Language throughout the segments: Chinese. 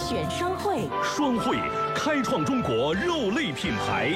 选双汇， 双汇开创中国肉类品牌。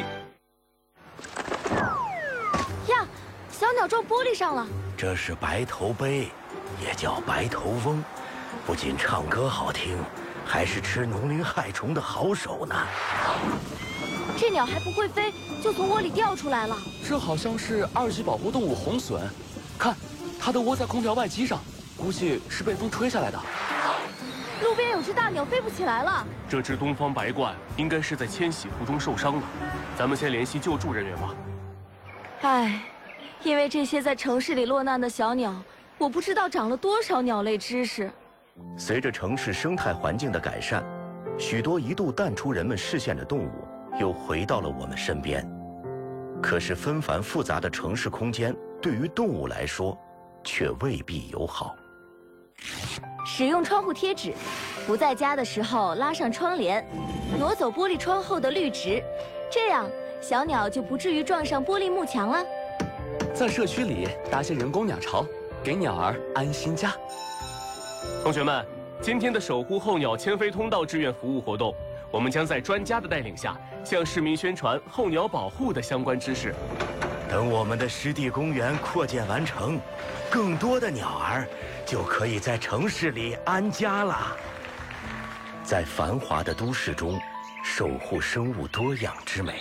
呀，小鸟撞玻璃上了。 这是白头鹎，也叫白头翁，不仅唱歌好听，还是吃农林害虫的好手呢。 这鸟还不会飞，就从窝里掉出来了。 这好像是2级保护动物红隼，看，它的窝在空调外机上，估计是被风吹下来的。 路边有只大鸟飞不起来了。 这只东方白鹳应该是在迁徙途中受伤了，咱们先联系救助人员吧。 唉，因为这些在城市里落难的小鸟，我不知道长了多少鸟类知识。 随着城市生态环境的改善，许多一度淡出人们视线的动物又回到了我们身边。可是纷繁复杂的城市空间对于动物来说却未必友好。 使用窗户贴纸，不在家的时候拉上窗帘，挪走玻璃窗后的绿植，这样小鸟就不至于撞上玻璃幕墙了。 在社区里搭些人工鸟巢，给鸟儿安心家。 同学们，今天的守护候鸟迁飞通道志愿服务活动，我们将在专家的带领下，向市民宣传候鸟保护的相关知识。 等我们的湿地公园扩建完成，更多的鸟儿就可以在城市里安家了。在繁华的都市中，守护生物多样之美，